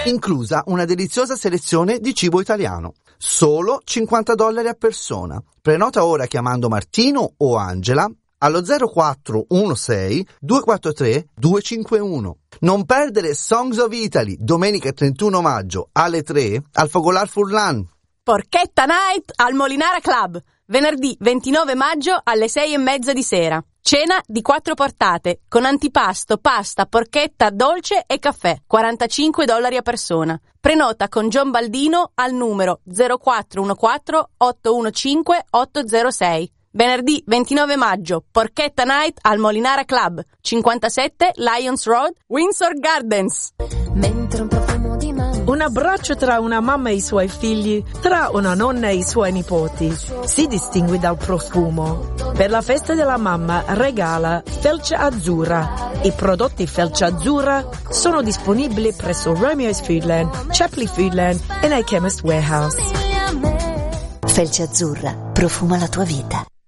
inclusa una deliziosa selezione di cibo italiano. Solo $50 a persona. Prenota ora chiamando Martino o Angela allo 0416 243 251. Non perdere Songs of Italy domenica 31 maggio alle 3 al Fogolar Furlan. Porchetta Night al Molinara Club, venerdì 29 maggio alle 6:30 di sera. Cena di 4 portate, con antipasto, pasta, porchetta, dolce e caffè, $45 a persona. Prenota con John Baldino al numero 0414 815 806. Venerdì 29 maggio, Porchetta Night al Molinara Club, 57 Lions Road, Windsor Gardens. Mentre un profumo di mamma. Un abbraccio tra una mamma e i suoi figli, tra una nonna e i suoi nipoti, si distingue dal profumo. Per la festa della mamma regala Felce Azzurra. I prodotti Felce Azzurra sono disponibili presso Romeo's Foodland, Chapley Foodland e nei Chemist Warehouse. Felce Azzurra, profuma la tua vita.